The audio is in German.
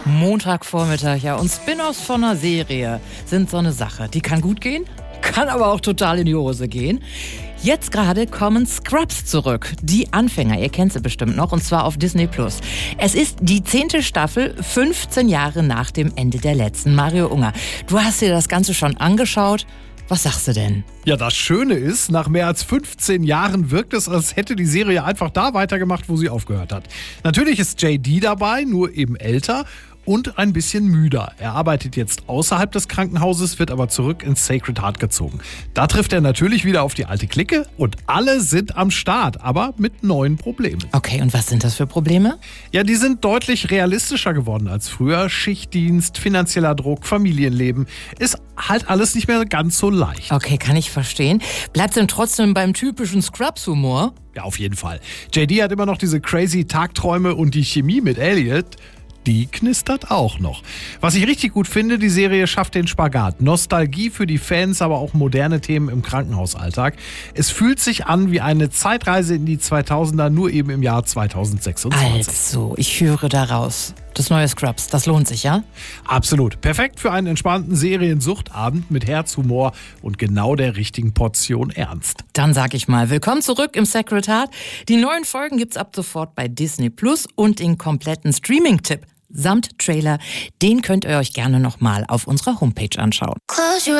Montagvormittag, ja. Und Spin-offs von einer Serie sind so eine Sache. Die kann gut gehen, kann aber auch total in die Hose gehen. Jetzt gerade kommen Scrubs zurück. Die Anfänger, ihr kennt sie bestimmt noch, und zwar auf Disney+. Es ist die 10. Staffel, 15 Jahre nach dem Ende der letzten. Mario Unger, du hast dir das Ganze schon angeschaut. Was sagst du denn? Ja, das Schöne ist, nach mehr als 15 Jahren wirkt es, als hätte die Serie einfach da weitergemacht, wo sie aufgehört hat. Natürlich ist JD dabei, nur eben älter und ein bisschen müder. Er arbeitet jetzt außerhalb des Krankenhauses, wird aber zurück ins Sacred Heart gezogen. Da trifft er natürlich wieder auf die alte Clique und alle sind am Start, aber mit neuen Problemen. Okay, und was sind das für Probleme? Ja, die sind deutlich realistischer geworden als früher. Schichtdienst, finanzieller Druck, Familienleben. Ist halt alles nicht mehr ganz so leicht. Okay, kann ich verstehen. Bleibt denn trotzdem beim typischen Scrubs-Humor? Ja, auf jeden Fall. JD hat immer noch diese crazy Tagträume und die Chemie mit Elliot, die knistert auch noch. Was ich richtig gut finde, die Serie schafft den Spagat. Nostalgie für die Fans, aber auch moderne Themen im Krankenhausalltag. Es fühlt sich an wie eine Zeitreise in die 2000er, nur eben im Jahr 2026. Also, ich höre daraus. Das neue Scrubs, das lohnt sich, ja? Absolut. Perfekt für einen entspannten Seriensuchtabend mit Herzhumor und genau der richtigen Portion Ernst. Dann sag ich mal, willkommen zurück im Sacred Heart. Die neuen Folgen gibt's ab sofort bei Disney Plus und den kompletten Streaming-Tipp samt Trailer, den könnt ihr euch gerne nochmal auf unserer Homepage anschauen.